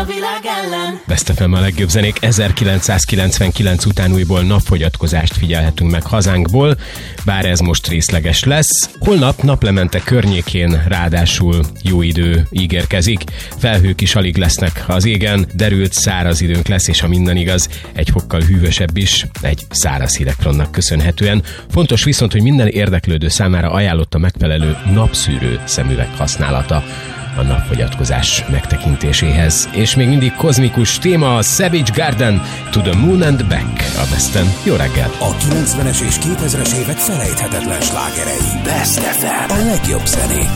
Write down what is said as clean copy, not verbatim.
a világ ellen. Best FM a legjobb zenék. 1999 után újból napfogyatkozást figyelhetünk meg hazánkból, bár ez most részleges lesz. Holnap naplemente környékén ráadásul jó idő ígérkezik. Felhők is alig lesznek az égen, derült száraz időnk lesz, és ha minden igaz, egy fokkal hűvösebb is, egy száraz hidegfrontnak köszönhetően. Fontos viszont, hogy minden érdeklődő számára ajánlott a megfelelő napszűrő szemüveg használata a napfogyatkozás megtekintéséhez. És még mindig kozmikus téma, a Savage Garden, To the Moon and Back a Besten. Jó reggel! A 90-es és 2000-es évek felejthetetlen slágerei. Best FM. A legjobb zenék.